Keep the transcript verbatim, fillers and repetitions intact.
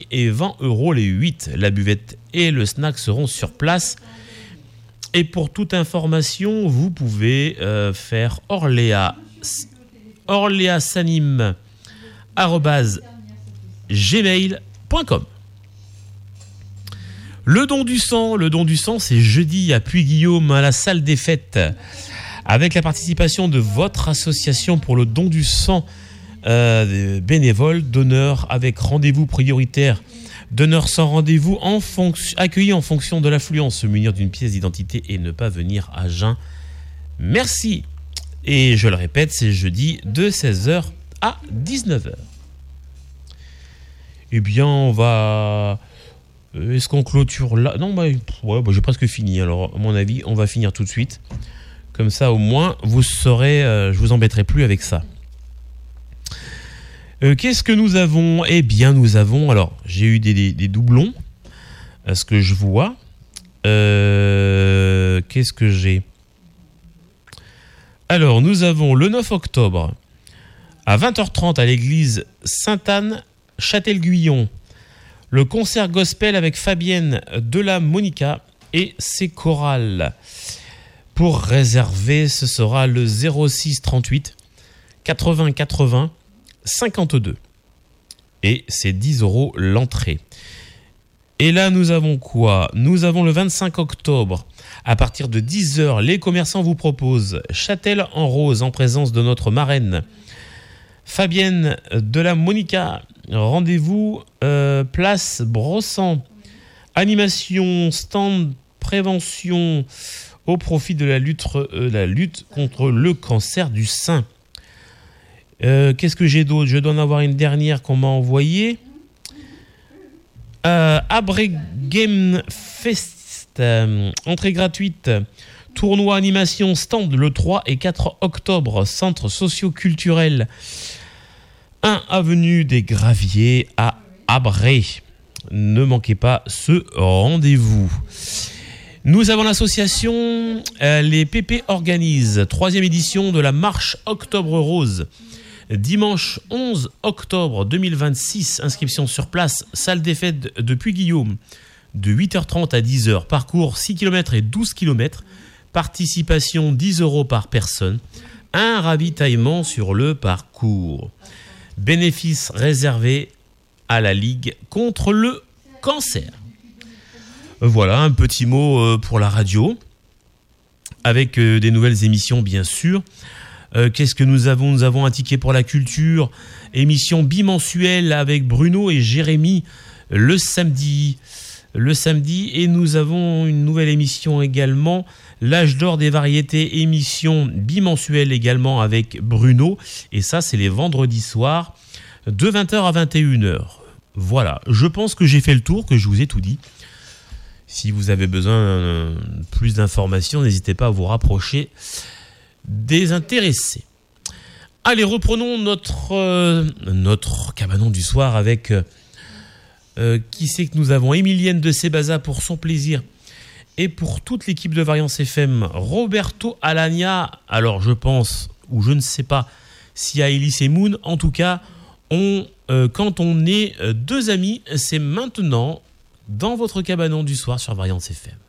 et vingt euros les huit. La buvette et le snack seront sur place. Et pour toute information, vous pouvez euh, faire orléa, orléasanim arobase gmail point com. Le don du sang, le don du sang, c'est jeudi à Puy-Guillaume, à la salle des fêtes, avec la participation de votre association pour le don du sang euh, bénévole, donneur avec rendez-vous prioritaire, donneur sans rendez-vous, en fonction, accueilli en fonction de l'affluence, se munir d'une pièce d'identité et ne pas venir à jeun. Merci. Et je le répète, c'est jeudi de seize heures à dix-neuf heures. Eh bien, on va... Est-ce qu'on clôture là ? Non, bah, ouais, bah, j'ai presque fini. Alors, à mon avis, on va finir tout de suite. Comme ça, au moins, vous saurez, euh, je vous embêterai plus avec ça. Euh, qu'est-ce que nous avons ? Eh bien, nous avons... Alors, j'ai eu des, des, des doublons, à ce que je vois. Euh, qu'est-ce que j'ai ? Alors, nous avons le neuf octobre, à vingt heures trente, à l'église Sainte-Anne, Châtel-Guyon, le concert gospel avec Fabienne de la Monica et ses chorales. Pour réserver, ce sera le zéro six trente-huit quatre-vingts quatre-vingts cinquante-deux. Et c'est dix euros l'entrée. Et là, nous avons quoi ? Nous avons le vingt-cinq octobre. À partir de dix heures, les commerçants vous proposent Châtel en rose en présence de notre marraine Fabienne de la Monica. Rendez-vous euh, place Brossant. Animation, stand, prévention au profit de la lutte, euh, la lutte contre le cancer du sein. Euh, qu'est-ce que j'ai d'autre ? Je dois en avoir une dernière qu'on m'a envoyée. Euh, Abré Game Fest, euh, entrée gratuite, tournoi animation stand le trois et quatre octobre, centre socio-culturel un avenue des Graviers à Abré. Ne manquez pas ce rendez-vous. Nous avons l'association euh, Les Pépés organisent, troisième édition de la marche Octobre Rose. Dimanche onze octobre deux mille vingt-six, inscription sur place, salle des fêtes de Puy-Guillaume, de huit heures trente à dix heures, parcours six kilomètres et douze kilomètres, participation dix euros par personne, un ravitaillement sur le parcours. Bénéfice réservé à la Ligue contre le cancer. Voilà, un petit mot pour la radio, avec des nouvelles émissions bien sûr. Euh, qu'est-ce que nous avons ? Nous avons un ticket pour la culture, émission bimensuelle avec Bruno et Jérémy le samedi. Le samedi, et nous avons une nouvelle émission également, l'âge d'or des variétés, émission bimensuelle également avec Bruno. Et ça, c'est les vendredis soirs de vingt heures à vingt et une heures. Voilà, je pense que j'ai fait le tour, que je vous ai tout dit. Si vous avez besoin de plus d'informations, n'hésitez pas à vous rapprocher des intéressés. Allez, reprenons notre, euh, notre cabanon du soir avec... Euh, euh, qui c'est que nous avons ? Emilienne de Sébaza pour son plaisir. Et pour toute l'équipe de Variance F M, Roberto Alagna. Alors je pense, ou je ne sais pas, si à Elise et Moon, en tout cas, on, euh, quand on est deux amis, c'est maintenant dans votre cabanon du soir sur Variance F M.